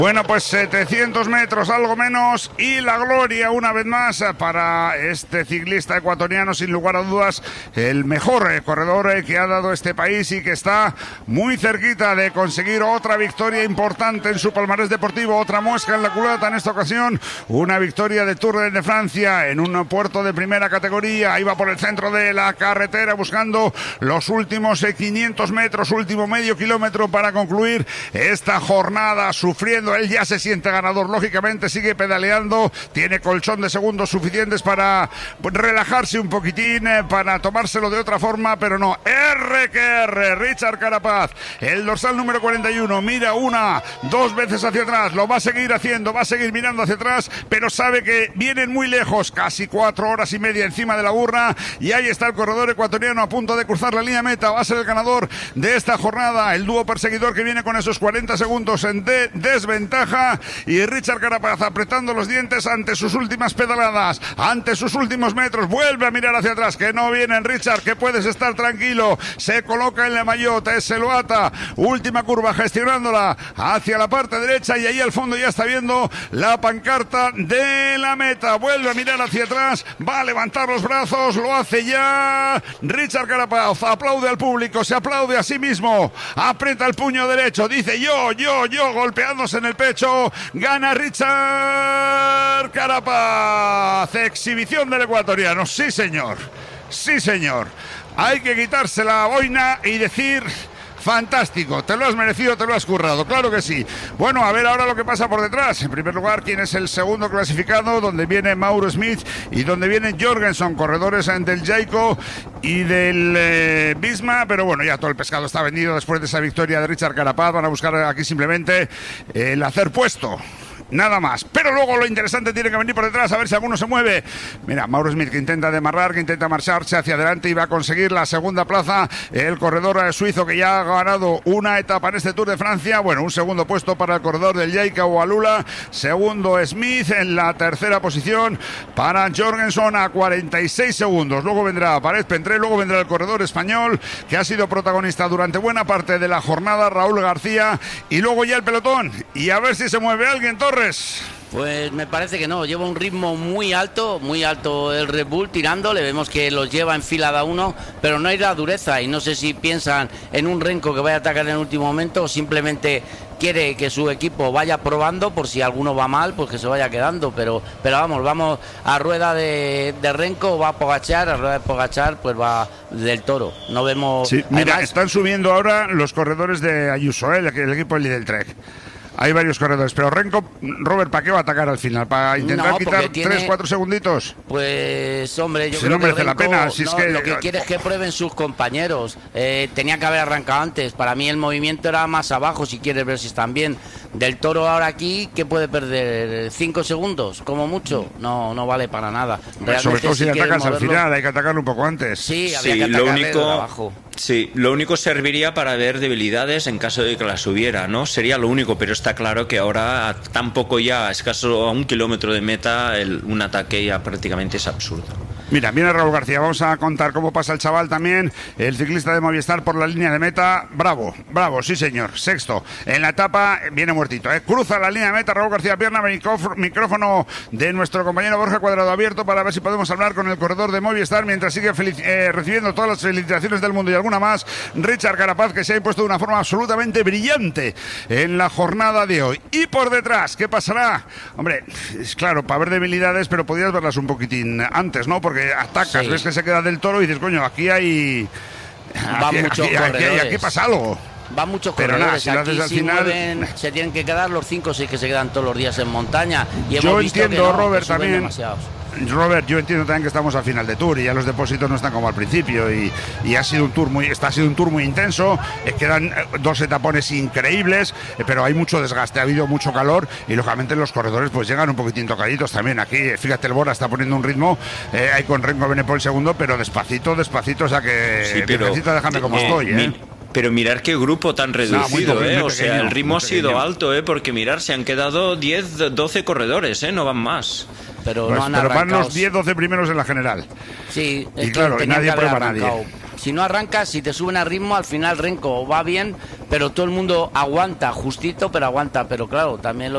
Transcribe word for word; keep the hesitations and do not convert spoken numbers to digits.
Bueno, pues setecientos metros, algo menos, y la gloria una vez más para este ciclista ecuatoriano, sin lugar a dudas, el mejor eh, corredor eh, que ha dado este país y que está muy cerquita de conseguir otra victoria importante en su palmarés deportivo, otra muesca en la culata en esta ocasión, una victoria de Tour de Francia en un puerto de primera categoría. Iba por el centro de la carretera buscando los últimos eh, quinientos metros, último medio kilómetro para concluir esta jornada, sufriendo. Él ya se siente ganador, lógicamente sigue pedaleando, tiene colchón de segundos suficientes para relajarse un poquitín, para tomárselo de otra forma, pero no. R que R, Richard Carapaz, el dorsal número cuarenta y uno, mira una, dos veces hacia atrás, lo va a seguir haciendo, va a seguir mirando hacia atrás, pero sabe que vienen muy lejos, casi cuatro horas y media encima de la burra, y ahí está el corredor ecuatoriano a punto de cruzar la línea meta. Va a ser el ganador de esta jornada, el dúo perseguidor que viene con esos cuarenta segundos en de desventaja. Y Richard Carapaz apretando los dientes ante sus últimas pedaladas, ante sus últimos metros, vuelve a mirar hacia atrás, que no vienen, Richard, que puedes estar tranquilo, se coloca en la maillot, se lo ata, última curva gestionándola hacia la parte derecha, y ahí al fondo ya está viendo la pancarta de la meta, vuelve a mirar hacia atrás, va a levantar los brazos, lo hace ya Richard Carapaz, aplaude al público, se aplaude a sí mismo, aprieta el puño derecho, dice yo, yo, yo, golpeándose en el pecho, gana Richard Carapaz, exhibición del ecuatoriano, sí señor, sí señor, hay que quitarse la boina y decir... fantástico, te lo has merecido, te lo has currado, claro que sí. Bueno, a ver ahora lo que pasa por detrás. En primer lugar, quién es el segundo clasificado, donde viene Mauro Smith y donde viene Jorgensen, corredores del Jayco y del eh, Visma, pero bueno, ya todo el pescado está vendido después de esa victoria de Richard Carapaz. Van a buscar aquí simplemente eh, el hacer puesto. Nada más, pero luego lo interesante tiene que venir por detrás, a ver si alguno se mueve. Mira, Mauro Smith que intenta demarrar, que intenta marcharse hacia adelante y va a conseguir la segunda plaza. El corredor suizo que ya ha ganado una etapa en este Tour de Francia. Bueno, un segundo puesto para el corredor del Jayco Alula. Segundo Smith en la tercera posición para Jorgensen a cuarenta y seis segundos. Luego vendrá Pared Pentré, luego vendrá el corredor español que ha sido protagonista durante buena parte de la jornada, Raúl García, y luego ya el pelotón. Y a ver si se mueve alguien, Torres. Pues me parece que no, lleva un ritmo muy alto, muy alto el Red Bull tirando, le vemos que los lleva en fila de uno, pero no hay la dureza y no sé si piensan en un Renko que vaya a atacar en el último momento o simplemente quiere que su equipo vaya probando por si alguno va mal, pues que se vaya quedando, pero pero vamos, vamos a rueda de, de Renko, va a Pogačar, a rueda de Pogačar pues va del Toro, no vemos... Sí, mira, además... están subiendo ahora los corredores de Ayuso, ¿eh? el, el equipo del Lidl Trek. Hay varios corredores, pero Renko, Robert, ¿para qué va a atacar al final? ¿Para intentar no, quitar tiene... tres, cuatro segunditos? Pues, hombre, yo si creo no merece que Renko, la pena. Si no, es que... lo que quiere es que prueben sus compañeros. Eh, tenía que haber arrancado antes. Para mí el movimiento era más abajo, si quieres ver si están bien. Del Toro ahora aquí, ¿qué puede perder? ¿Cinco segundos? Como mucho. No, no vale para nada. Realmente, sobre todo si, si atacas moverlo... al final, hay que atacarlo un poco antes. Sí, había sí, que atacarle lo único... de abajo. Sí, lo único serviría para ver debilidades en caso de que las hubiera, ¿no? Sería lo único, pero está claro que ahora tampoco ya, a escaso a un kilómetro de meta, el, un ataque ya prácticamente es absurdo. Mira, viene Raúl García, vamos a contar cómo pasa el chaval también, el ciclista de Movistar por la línea de meta, bravo, bravo, sí señor, sexto, en la etapa viene muertito, ¿eh? Cruza la línea de meta, Raúl García Pierna, micrófono de nuestro compañero Borja Cuadrado abierto para ver si podemos hablar con el corredor de Movistar mientras sigue eh, recibiendo todas las felicitaciones del mundo y alguna más, Richard Carapaz, que se ha impuesto de una forma absolutamente brillante en la jornada de hoy. Y por detrás, ¿qué pasará? Hombre, es claro, para ver debilidades, pero podrías verlas un poquitín antes, ¿no? Porque atacas, sí. Ves que se queda del Toro y dices, coño, aquí hay... Va aquí, muchos aquí, aquí, aquí, aquí pasa algo. Van muchos pero corredores, nada, si aquí al si final... mueven, se tienen que quedar los cinco o seis que se quedan todos los días en montaña. Y hemos yo visto entiendo, que no, Robert, que también... demasiados. Robert, yo entiendo también que estamos al final de Tour y ya los depósitos no están como al principio y, y ha sido un Tour muy, está ha sido un Tour muy intenso, eh, quedan dos etapones increíbles, eh, pero hay mucho desgaste, ha habido mucho calor y lógicamente los corredores pues llegan un poquitín tocaditos también. Aquí, fíjate, el Bora está poniendo un ritmo, eh, hay con Renko Benepol el segundo, pero despacito, despacito, o sea que sí, pero, necesito déjame como eh, estoy, ¿eh? Mi... Pero mirar qué grupo tan reducido, no, ¿eh? O sea, el ritmo ha sido alto, ¿eh? Porque mirar, se han quedado diez, doce corredores, ¿eh? No van más. Pero, pues, no han pero van arrancado... los diez, doce primeros en la general. Sí, es y claro, que nadie prueba a nadie. si no arrancas, si te suben a ritmo, al final Renko va bien, pero todo el mundo aguanta, justito, pero aguanta. Pero claro, también lo